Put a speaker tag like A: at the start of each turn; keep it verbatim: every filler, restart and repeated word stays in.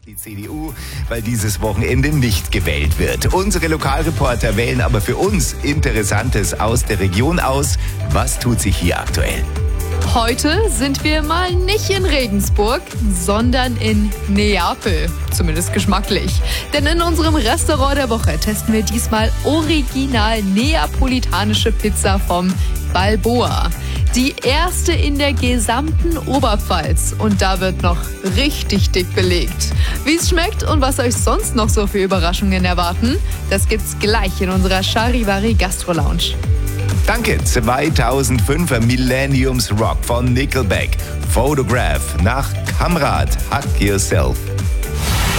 A: die C D U, weil dieses Wochenende nicht gewählt wird. Unsere Lokalreporter wählen aber für uns Interessantes aus der Region aus. Was tut sich hier aktuell?
B: Heute sind wir mal nicht in Regensburg, sondern in Neapel. Zumindest geschmacklich. Denn in unserem Restaurant der Woche testen wir diesmal original neapolitanische Pizza vom Balboa. Die erste in der gesamten Oberpfalz. Und da wird noch richtig dick belegt. Wie es schmeckt und was euch sonst noch so für Überraschungen erwarten, das gibt's gleich in unserer Charivari Gastro Lounge.
A: Danke, zweitausendfünfer Millenniums Rock von Nickelback. Photograph nach Kamrat, Hug Yourself.